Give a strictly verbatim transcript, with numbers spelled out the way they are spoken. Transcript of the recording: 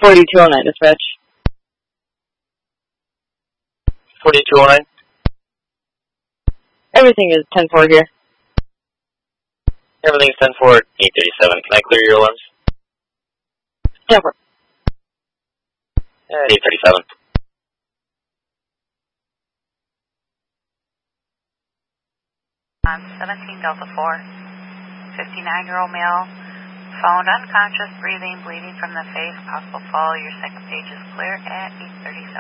forty-two oh nine, dispatch. forty-two oh nine. Everything is ten four here. Everything's ten four, eight thirty-seven. Can I clear your alarms? ten four. At eight thirty-seven. On seventeen Delta four, fifty-nine-year-old male, found unconscious, breathing, bleeding from the face, possible fall. Your second page is clear at eight thirty-seven.